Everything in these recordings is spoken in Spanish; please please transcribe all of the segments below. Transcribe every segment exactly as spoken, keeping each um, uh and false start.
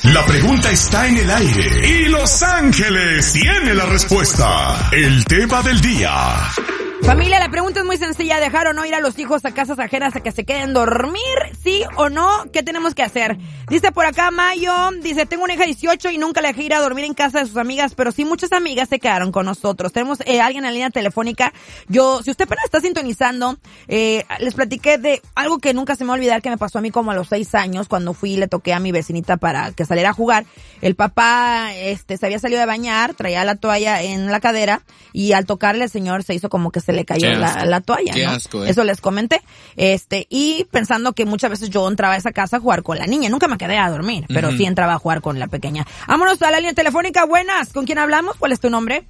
La pregunta está en el aire y Los Ángeles tiene la respuesta. El tema del día. Familia, la pregunta es muy sencilla. ¿Dejar o no ir a los hijos a casas ajenas a que se queden dormir? ¿Sí o no? ¿Qué tenemos que hacer? Dice por acá Mayo, dice, tengo una hija de dieciocho y nunca la dejé ir a dormir en casa de sus amigas, pero sí muchas amigas se quedaron con nosotros. Tenemos eh, alguien en la línea telefónica. Yo, si usted apenas está sintonizando, eh, les platiqué de algo que nunca se me va a olvidar que me pasó a mí como a los seis años cuando fui y le toqué a mi vecinita para que saliera a jugar. El papá, este, se había salido de bañar, traía la toalla en la cadera y al tocarle el señor se hizo como que se le cayó la, la toalla, Qué ¿no? asco, eh. Eso les comenté. Este, y pensando que muchas veces yo entraba a esa casa a jugar con la niña. Nunca me quedé a dormir, pero Uh-huh. sí entraba a jugar con la pequeña. Vámonos a la línea telefónica. Buenas. ¿Con quién hablamos? ¿Cuál es tu nombre?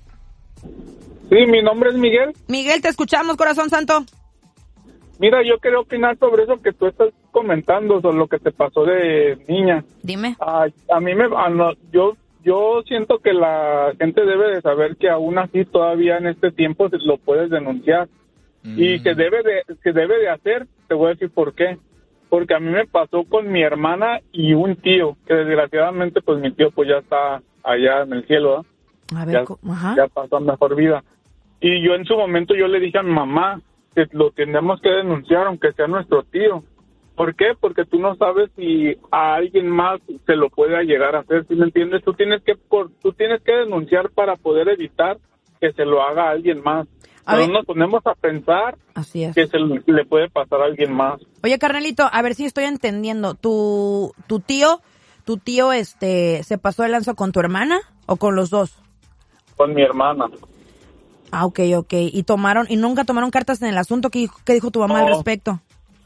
Sí, mi nombre es Miguel. Miguel, te escuchamos, corazón santo. Mira, yo quería opinar sobre eso que tú estás comentando, sobre lo que te pasó de niña. Dime. A, a mí me... A no, yo yo siento que la gente debe de saber que aún así todavía en este tiempo lo puedes denunciar. Mm. Y que debe de que debe de hacer, te voy a decir por qué. Porque a mí me pasó con mi hermana y un tío, que desgraciadamente pues mi tío pues ya está allá en el cielo, ¿eh? A ver, ya, ajá. ya pasó a mejor vida. Y yo en su momento yo le dije a mi mamá que lo tenemos que denunciar aunque sea nuestro tío. ¿Por qué? Porque tú no sabes si a alguien más se lo pueda llegar a hacer, ¿sí me entiendes? Tú tienes que por, tú tienes que denunciar para poder evitar que se lo haga a alguien más. A Pero ver. Nos ponemos a pensar Así es. que se le puede pasar a alguien más. Oye, carnalito, a ver si estoy entendiendo. ¿Tu, tu tío, tu tío, este, se pasó el lanzo con tu hermana o con los dos? Con mi hermana. Ah, ok, ok. ¿Y tomaron, y nunca tomaron cartas en el asunto? ¿Qué, qué dijo tu mamá no. al respecto?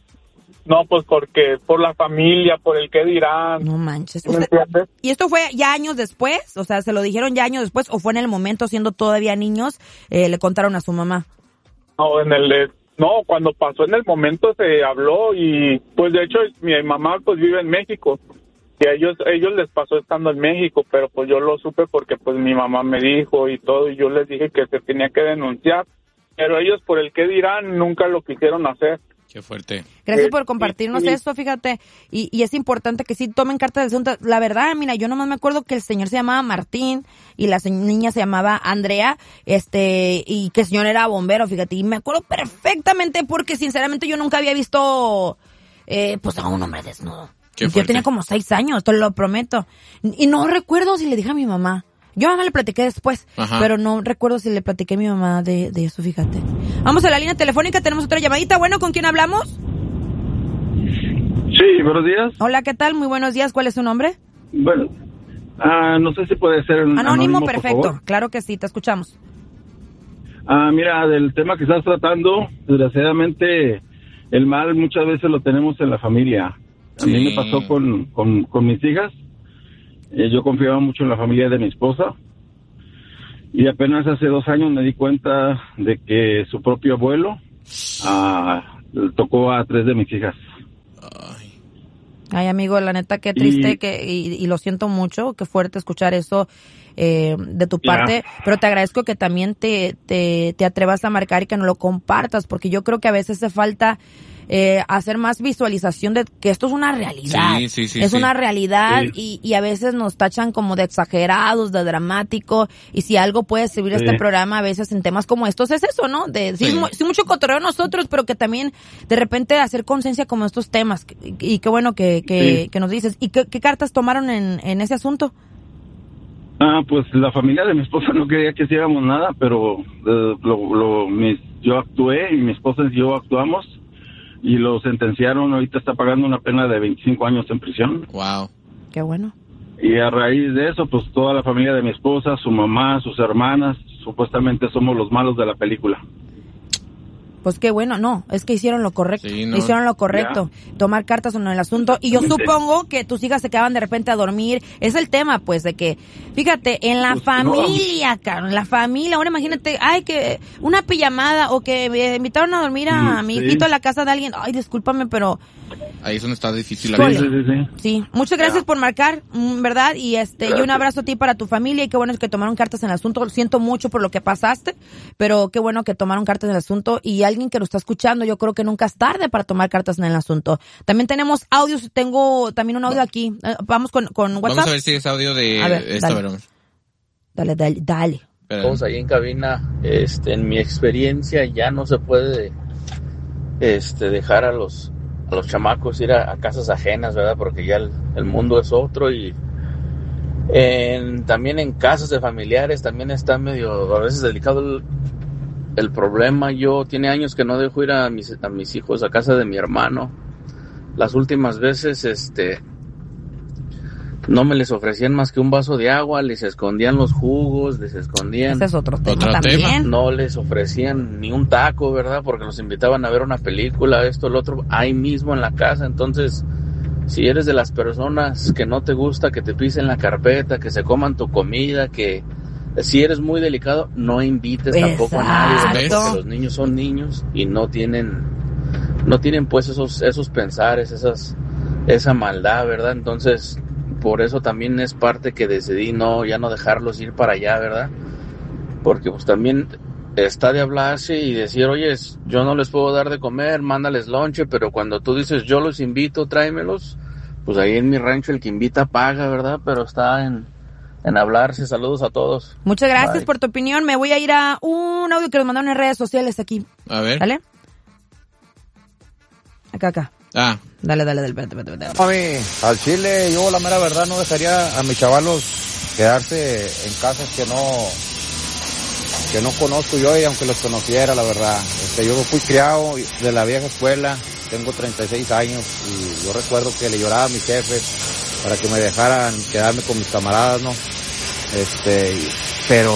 No, pues porque por la familia, por el qué dirán. No manches. ¿Me Usted, entiendes? ¿Y esto fue ya años después? O sea, ¿se lo dijeron ya años después o fue en el momento, siendo todavía niños, eh, le contaron a su mamá? No, en el... No, cuando pasó en el momento se habló y pues de hecho mi mamá pues vive en México. Y a ellos, ellos les pasó estando en México, pero pues yo lo supe porque pues mi mamá me dijo y todo y yo les dije que se tenía que denunciar. Pero ellos por el qué dirán nunca lo quisieron hacer. Qué fuerte. Gracias Eh, por compartirnos sí, sí. esto, fíjate. Y, y es importante que sí tomen cartas de asunto. La verdad, mira, yo nomás me acuerdo que el señor se llamaba Martín y la se- niña se llamaba Andrea, este, y que el señor era bombero, fíjate. Y me acuerdo perfectamente porque sinceramente yo nunca había visto, eh, pues a un hombre desnudo. Qué Yo fuerte. tenía como seis años, te lo prometo. Y no recuerdo si le dije a mi mamá. Yo a mi mamá le platiqué después, Ajá. pero no recuerdo si le platiqué a mi mamá de, de eso, fíjate. Vamos a la línea telefónica, tenemos otra llamadita. Bueno, ¿con quién hablamos? Sí, buenos días. Hola, ¿qué tal? Muy buenos días. ¿Cuál es su nombre? Bueno, ah, no sé si puede ser Anónimo, anónimo, por perfecto. favor. Claro que sí, te escuchamos. Ah, mira, del tema que estás tratando, desgraciadamente el mal muchas veces lo tenemos en la familia. A mí Sí. me pasó con, con, con mis hijas. Eh, yo confiaba mucho en la familia de mi esposa. Y apenas hace dos años me di cuenta de que su propio abuelo ah, tocó a tres de mis hijas. Ay. Ay, amigo, la neta, qué triste Y- que y, y lo siento mucho, qué fuerte escuchar eso eh, de tu Ya. parte, pero te agradezco que también te, te, te atrevas a marcar y que nos lo compartas, porque yo creo que a veces hace falta eh, hacer más visualización de que esto es una realidad. Sí, sí, sí, es sí. una realidad Sí. y, y a veces nos tachan como de exagerados, de dramático, y si algo puede servir Sí. este programa a veces en temas como estos es eso, ¿no? De sí, Sí. mu- sí mucho cotorreo nosotros, pero que también de repente hacer conciencia como estos temas. Y, y qué bueno que, que, Sí. que nos dices. ¿Y qué, qué cartas tomaron en, en ese asunto? Ah, pues la familia de mi esposa no quería que hiciéramos nada, pero eh, lo, lo, mis, yo actué y mi esposa y yo actuamos y lo sentenciaron. Ahorita está pagando una pena de veinticinco años en prisión. Wow. Qué bueno. Y a raíz de eso, pues toda la familia de mi esposa, su mamá, sus hermanas, supuestamente somos los malos de la película. Pues qué bueno, no, es que hicieron lo correcto, Sí, no. hicieron lo correcto, tomar cartas en el asunto, y yo Exactamente. supongo que tus hijas se quedaban de repente a dormir, es el tema, pues, de que, fíjate, en la Pues, familia, Carlos, en la familia, ahora imagínate, ay, que una pijamada, o que me invitaron a dormir a Mm, mi sí. hijito a la casa de alguien, ay, discúlpame, pero Ahí es donde está difícil la Híjole. vida. Sí, sí, sí. Sí, muchas gracias por marcar, mm, ¿verdad? Y este, y un abrazo a ti para tu familia y qué bueno es que tomaron cartas en el asunto. Lo siento mucho por lo que pasaste, pero qué bueno que tomaron cartas en el asunto y alguien que lo está escuchando, yo creo que nunca es tarde para tomar cartas en el asunto. También tenemos audios, tengo también un audio aquí. Eh, Vamos con, con WhatsApp. Vamos a ver si es audio de A ver, esto. dale. a ver, vamos. Dale, dale, dale. Espera. Todos ahí en cabina, este, en mi experiencia ya no se puede, este, dejar a los, a los chamacos ir a, a casas ajenas, ¿verdad? Porque ya el, el mundo es otro y en, también en casas de familiares también está medio, a veces delicado el, el problema. Yo tiene años que no dejo ir a mis, a mis hijos a casa de mi hermano. Las últimas veces, este, no me les ofrecían más que un vaso de agua, les escondían los jugos, les escondían... Ese es otro tema Otro también. tema. No les ofrecían ni un taco, ¿verdad? Porque los invitaban a ver una película, esto, lo otro, ahí mismo en la casa. Entonces, si eres de las personas que no te gusta que te pisen la carpeta, que se coman tu comida, que si eres muy delicado, no invites tampoco a nadie, ¿verdad? Exacto. Porque los niños son niños y no tienen, no tienen pues esos, esos pensares, esas, esa maldad, ¿verdad? Entonces, por eso también es parte que decidí no, ya no dejarlos ir para allá, ¿verdad? Porque pues también está de hablarse y decir, oye, yo no les puedo dar de comer, mándales lonche, pero cuando tú dices, yo los invito, tráemelos, pues ahí en mi rancho el que invita paga, ¿verdad? Pero está en, en hablarse. Saludos a todos. Muchas gracias Bye. por tu opinión. Me voy a ir a un audio que nos mandaron en redes sociales aquí. A ver. ¿Dale? Acá, acá. Ah, Dale, dale, dale, espérate, espérate, espérate. Mami, al chile yo la mera verdad no dejaría a mis chavalos quedarse en casas que no que no conozco yo y aunque los conociera, la verdad. Este, yo fui criado de la vieja escuela, tengo treinta y seis años y yo recuerdo que le lloraba a mis jefes para que me dejaran quedarme con mis camaradas, ¿no? Este, y- pero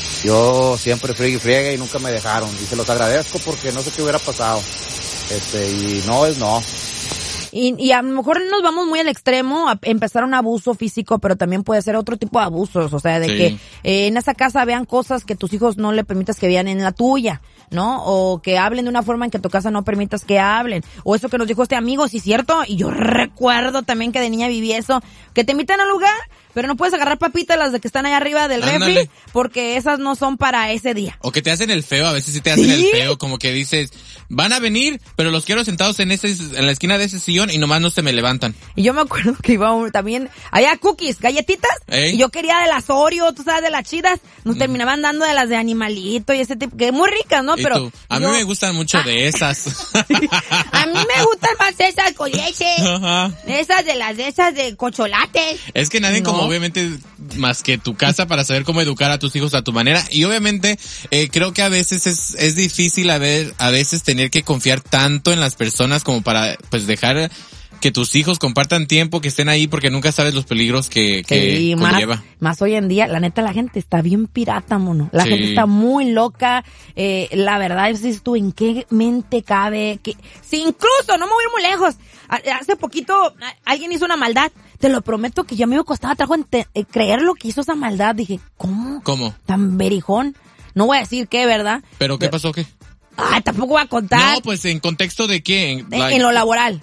yo siempre friegue y friegue y nunca me dejaron y se los agradezco porque no sé qué hubiera pasado. Este, y no es no. Y, y a lo mejor nos vamos muy al extremo, a empezar un abuso físico, pero también puede ser otro tipo de abusos, o sea, de Sí. que eh, en esa casa vean cosas que tus hijos no le permitas que vean en la tuya, ¿no? O que hablen de una forma en que tu casa no permitas que hablen. O eso que nos dijo este amigo, sí, cierto, y yo recuerdo también que de niña viví eso, que te invitan al lugar, pero no puedes agarrar papitas las de que están allá arriba del Ándale. refri, porque esas no son para ese día. o que te hacen el feo, a veces sí te hacen ¿Sí? el feo, como que dices, van a venir, pero los quiero sentados en ese, en la esquina de ese sillón y nomás no se me levantan. Y yo me acuerdo que iba un- también, había cookies, galletitas, Ey. y yo quería de las Oreo, tú sabes, de las chidas, nos terminaban dando de las de animalito y ese tipo, que muy ricas, ¿no? Y Pero tú, a yo- mí me gustan mucho de esas. a mí me gustan más esas con leche, Ajá. esas de las de esas de cocholates. Es que nadie No. como obviamente más que tu casa para saber cómo educar a tus hijos a tu manera y obviamente eh, creo que a veces es, es difícil a, ver, a veces tener que confiar tanto en las personas como para pues dejar que tus hijos compartan tiempo, que estén ahí porque nunca sabes los peligros que, que Sí, más, conlleva. más hoy en día, la neta, la gente está bien pirata, mono. La Sí. gente está muy loca. Eh, la verdad es tú, ¿en qué mente cabe? Que, si incluso, no me voy a ir muy lejos. A- Hace poquito, a- alguien hizo una maldad. Te lo prometo que ya me costaba trabajo ente- eh, creer lo que hizo esa maldad. Dije, ¿cómo? ¿Cómo? Tan berijón. No voy a decir qué, ¿verdad? ¿Pero qué pasó? ¿Qué? Ay, tampoco voy a contar. No, pues en contexto de qué. En, en, like, en lo laboral.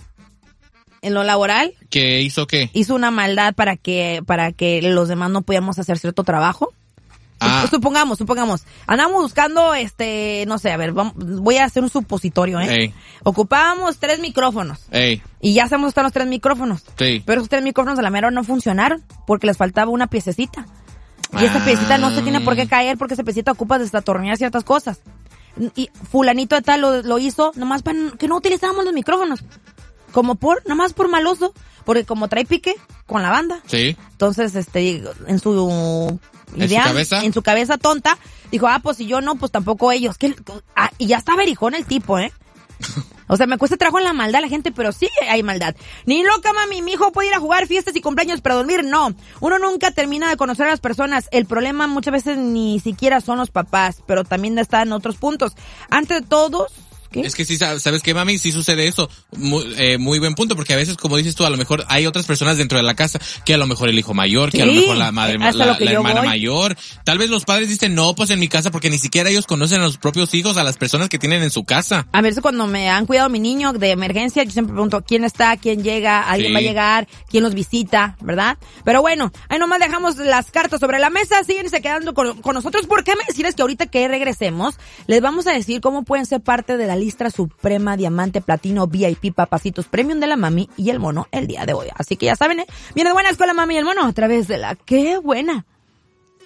En lo laboral, ¿qué hizo qué? hizo una maldad para que, para que los demás no pudiéramos hacer cierto trabajo. Ah. Supongamos, supongamos. Andamos buscando, este, no sé, a ver, vamos, voy a hacer un supositorio, ¿eh? Ey. Ocupábamos tres micrófonos. Ey, Y ya sabemos están los tres micrófonos. sí. Pero esos tres micrófonos a la mera hora no funcionaron porque les faltaba una piececita. Y esa Ah. piecita no se tiene por qué caer porque esa piecita ocupa desatornillar ciertas cosas. Y fulanito de tal lo, lo hizo nomás para que no utilizábamos los micrófonos. Como por, nomás por maloso. Porque como trae pique con la banda. Sí. Entonces, este, en su ¿En idea, su cabeza? en su cabeza tonta, dijo, ah, pues si yo no, pues tampoco ellos. ¿Qué? Ah, y ya está verijón el tipo, ¿eh? O sea, me cuesta trabajo en la maldad la gente, pero sí hay maldad. Ni loca, mami, mi hijo puede ir a jugar fiestas y cumpleaños, pero dormir no. Uno nunca termina de conocer a las personas. El problema muchas veces ni siquiera son los papás, pero también está en otros puntos. Ante todos, ¿Qué? Es que sí, ¿sabes qué, mami? Sí sucede eso. Muy, eh, muy buen punto, porque a veces, como dices tú, a lo mejor hay otras personas dentro de la casa, que a lo mejor el hijo mayor, que sí, a lo mejor la madre, la, la hermana voy. mayor. Tal vez los padres dicen, no, pues en mi casa, porque ni siquiera ellos conocen a los propios hijos, a las personas que tienen en su casa. A veces cuando me han cuidado a mi niño de emergencia, yo siempre pregunto quién está, quién llega, alguien Sí. va a llegar, quién los visita, ¿verdad? Pero bueno, ahí nomás dejamos las cartas sobre la mesa, síguense quedando con, con nosotros, porque déjame decirles que ahorita que regresemos, les vamos a decir cómo pueden ser parte de la lista suprema, diamante, platino, V I P, papacitos, premium de la mami y el mono el día de hoy. Así que ya saben, ¿eh? Viene buenas con la mami y el mono a través de la ¡Qué buena!